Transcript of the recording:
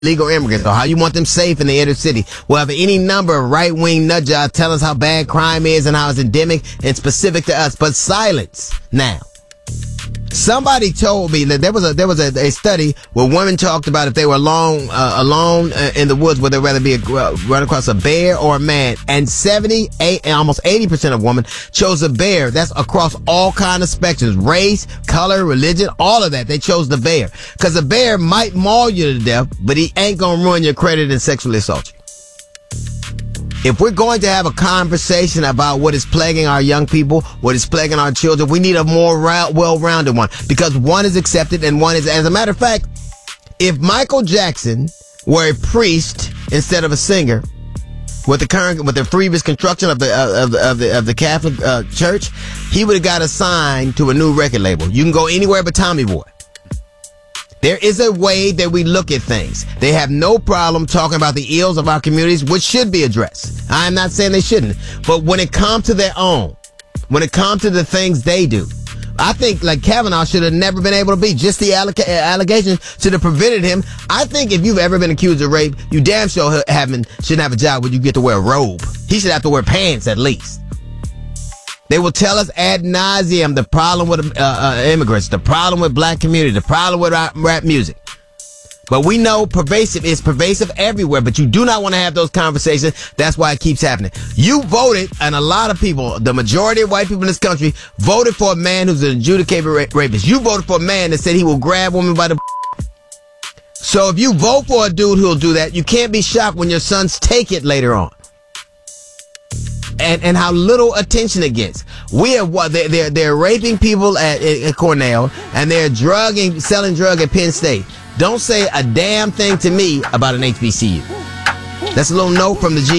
illegal immigrants or how you want them safe in the inner city. We'll have any number of right-wing nut jobs tell us how bad crime is and how it's endemic and specific to us. But silence now. Somebody told me that there was a study where women talked about if they were alone in the woods, would they rather run across a bear or a man? And 78, almost 80% of women chose a bear. That's across all kind of spectrums, race, color, religion, all of that. They chose the bear because a bear might maul you to death, but he ain't gonna ruin your credit and sexually assault you. If we're going to have a conversation about what is plaguing our young people, what is plaguing our children, we need a more well-rounded one because one is accepted and one is, as a matter of fact, if Michael Jackson were a priest instead of a singer, with the previous construction of the Catholic Church, he would have got assigned to a new record label. You can go anywhere but Tommy Boy. There is a way that we look at things. They have no problem talking about the ills of our communities, which should be addressed. I'm not saying they shouldn't. But when it comes to their own, when it comes to the things they do, I think like Kavanaugh should have never been able to be. Just the allegations should have prevented him. I think if you've ever been accused of rape, you damn sure shouldn't have a job where you get to wear a robe. He should have to wear pants at least. They will tell us ad nauseum the problem with immigrants, the problem with black community, the problem with rap music. But we know it's pervasive everywhere, but you do not want to have those conversations. That's why it keeps happening. You voted, and a lot of people, the majority of white people in this country, voted for a man who's an adjudicated rapist. You voted for a man that said he will grab women by the... So if you vote for a dude who'll do that, you can't be shocked when your sons take it later on. And how little attention it gets. They're raping people at Cornell, and they're selling drug at Penn State. Don't say a damn thing to me about an HBCU. That's a little note from the G.